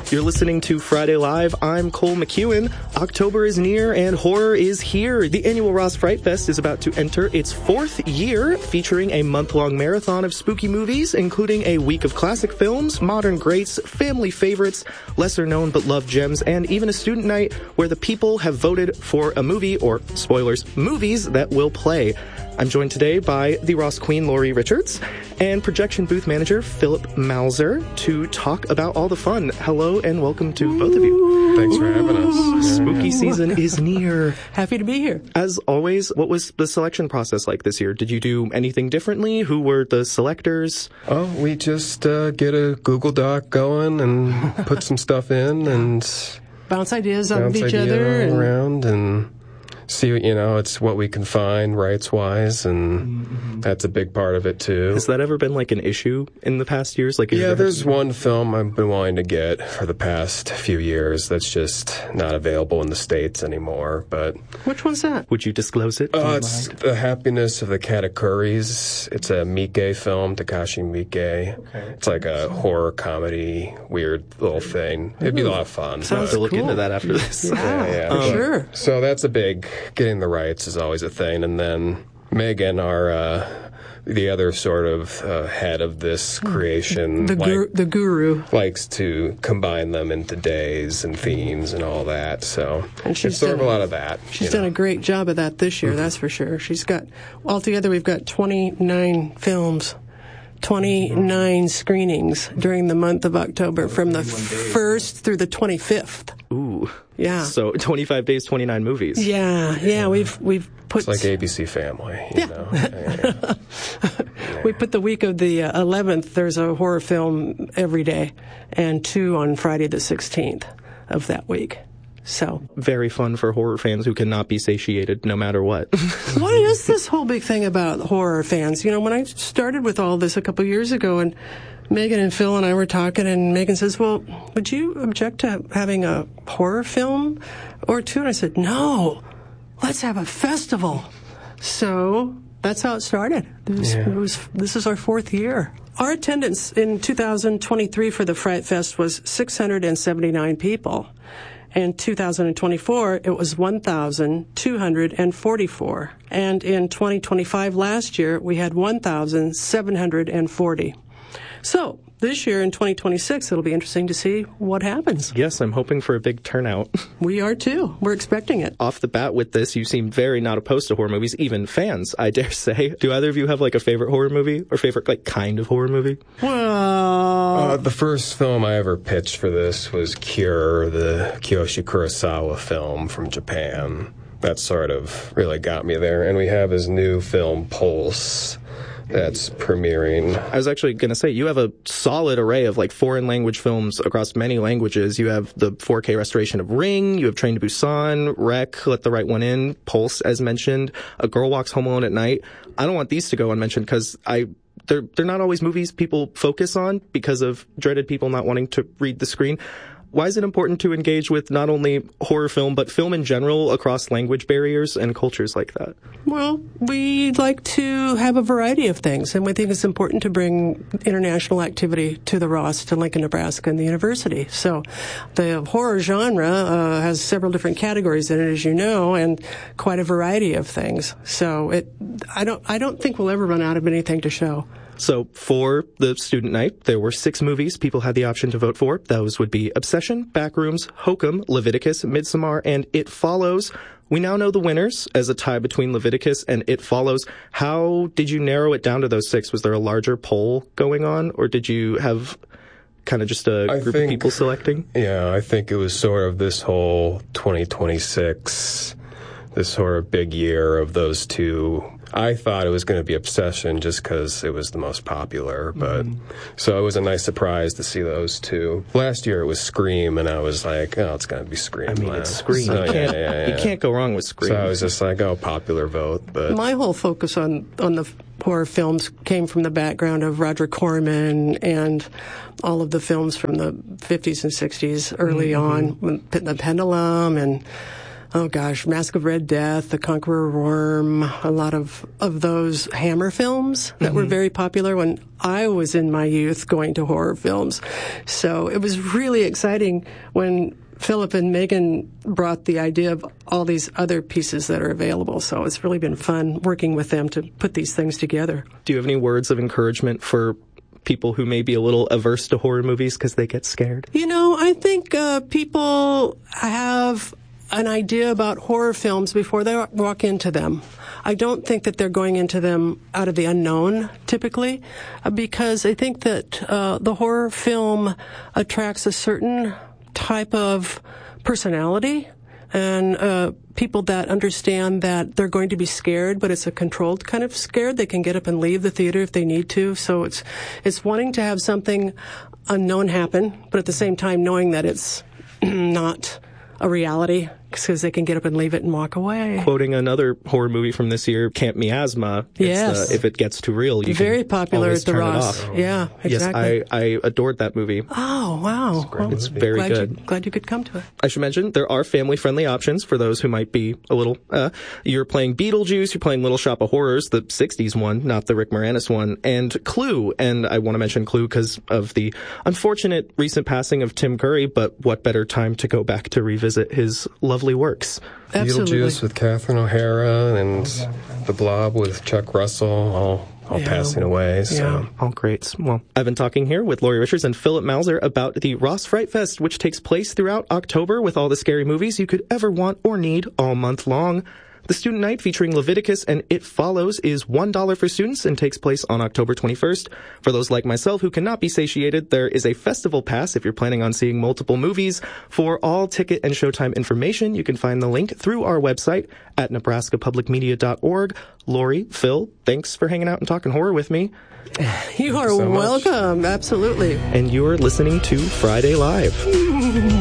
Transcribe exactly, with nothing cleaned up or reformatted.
You're listening to Friday Live. I'm Cole McEwen. October is near and horror is here. The annual Ross Fright Fest is about to enter its fourth year, featuring a month-long marathon of spooky movies, including a week of classic films, modern greats, family favorites, lesser-known but loved gems, and even a student night where the people have voted for a movie, or, spoilers, movies that will play. I'm joined today by the Ross Queen, Laurie Richards, and projection booth manager Philip Mauser to talk about all the fun. Hello and welcome to both of you. Thanks for having us. Spooky season is near. Happy to be here. As always, what was the selection process like this year? Did you do anything differently? Who were the selectors? Oh, we just uh, get a Google Doc going and put some stuff in and bounce ideas off of each idea other and around and see, you know, it's what we can find rights-wise, and mm-hmm. that's a big part of it, too. Has that ever been, like, an issue in the past years? Like, yeah, there's one film I've been wanting to get for the past few years that's just not available in the States anymore, but... Which one's that? Would you disclose it? Uh, it's The Happiness of the Katakuris. It's a Miike film, Takashi Miike. Okay. It's like a horror comedy, weird little thing. It'd be a lot of fun. Sounds I'll have to look cool. into that after this. Yeah, yeah, yeah. Um, sure. So that's a big... Getting the rights is always a thing. And then Megan, our uh, the other sort of uh, head of this creation, the, gur- like, the guru, likes to combine them into days and themes and all that. So and she's it's sort done, of a lot of that. She's done know. a great job of that this year, mm-hmm. that's for sure. She's got, altogether, we've got twenty-nine films. twenty-nine screenings during the month of October from the first through the twenty-fifth. Ooh. Yeah. So twenty-five days, twenty-nine movies. Yeah, yeah, we've we've put... It's like A B C Family, you yeah. know. Yeah. We put the week of the uh, eleventh, there's a horror film every day, and two on Friday the sixteenth of that week. So very fun for horror fans who cannot be satiated no matter what. What is this whole big thing about horror fans? You know, when I started with all this a couple of years ago, and Megan and Phil and I were talking, and Megan says, well, would you object to having a horror film or two? And I said, no, let's have a festival. So that's how it started. It was, yeah. it was, this is our fourth year. Our attendance in two thousand twenty-three for the Fright Fest was six hundred seventy-nine people. In two thousand twenty-four, it was one thousand two hundred forty-four. And in twenty twenty-five, last year, we had one thousand seven hundred forty. So this year in twenty twenty-six, it'll be interesting to see what happens. Yes, I'm hoping for a big turnout. We are too. We're expecting it. Off the bat with this, you seem very not opposed to horror movies, even fans, I dare say. Do either of you have like a favorite horror movie or favorite like kind of horror movie? Well, uh, the first film I ever pitched for this was Cure, the Kiyoshi Kurosawa film from Japan. That sort of really got me there. And we have his new film, Pulse, that's premiering. I was actually going to say, you have a solid array of like foreign language films across many languages. You have the four K restoration of Ring, you have Train to Busan, Wreck, Let the Right One In, Pulse, as mentioned, A Girl Walks Home Alone at Night. I don't want these to go unmentioned because I they're they're not always movies people focus on because of dreaded people not wanting to read the screen. Why is it important to engage with not only horror film, but film in general across language barriers and cultures like that? Well, we like to have a variety of things, and we think it's important to bring international activity to the Ross, to Lincoln, Nebraska, and the university. So the horror genre uh, has several different categories in it, as you know, and quite a variety of things. So it, I don't, I don't think we'll ever run out of anything to show. So for the student night, there were six movies people had the option to vote for. Those would be Obsession, Backrooms, Hokum, Leviticus, Midsommar, and It Follows. We now know the winners as a tie between Leviticus and It Follows. How did you narrow it down to those six? Was there a larger poll going on, or did you have kind of just a I group think, of people selecting? Yeah, I think it was sort of this whole twenty twenty-six, this sort of big year of those two. I thought it was going to be Obsession just because it was the most popular, but mm. so it was a nice surprise to see those two. Last year it was Scream, and I was like, oh, it's going to be Scream. I mean, last. it's Scream. So, you, can't, yeah, yeah, yeah. you can't go wrong with Scream. So I was just like, oh, popular vote. But my whole focus on, on the horror films came from the background of Roger Corman and all of the films from the fifties and sixties early mm-hmm. on, The Pendulum and oh gosh, Mask of Red Death, The Conqueror Worm, a lot of, of those Hammer films that mm-hmm. were very popular when I was in my youth going to horror films. So it was really exciting when Philip and Megan brought the idea of all these other pieces that are available. So it's really been fun working with them to put these things together. Do you have any words of encouragement for people who may be a little averse to horror movies because they get scared? You know, I think uh, people have an idea about horror films before they walk into them. I don't think that they're going into them out of the unknown, typically, uh, because I think that uh, the horror film attracts a certain type of personality and uh, people that understand that they're going to be scared, but it's a controlled kind of scared. They can get up and leave the theater if they need to. So it's it's wanting to have something unknown happen, but at the same time knowing that it's not a reality, because they can get up and leave it and walk away. Quoting another horror movie from this year, Camp Miasma. Yes. It's, uh, if it gets too real, you Very can popular always at the turn Ross. it off. Yeah, exactly. Yes, I, I adored that movie. Oh, wow. It's, well, it's very glad good. You, glad you could come to it. I should mention there are family-friendly options for those who might be a little, uh, you're playing Beetlejuice, you're playing Little Shop of Horrors, the sixties one, not the Rick Moranis one, and Clue. And I want to mention Clue because of the unfortunate recent passing of Tim Curry, but what better time to go back to revisit his lovely works. Absolutely. Beetlejuice with Catherine O'Hara and The Blob with Chuck Russell, all, all Yeah. passing away. So. Yeah. All great. Well, I've been talking here with Laurie Richards and Philip Mauser about the Ross Fright Fest, which takes place throughout October with all the scary movies you could ever want or need all month long. The student night featuring Leviticus and It Follows is one dollar for students and takes place on October twenty-first. For those like myself who cannot be satiated, there is a festival pass if you're planning on seeing multiple movies. For all ticket and showtime information, you can find the link through our website at nebraska public media dot org. Laurie, Phil, thanks for hanging out and talking horror with me. You are so much. welcome. Absolutely. And you're listening to Friday Live.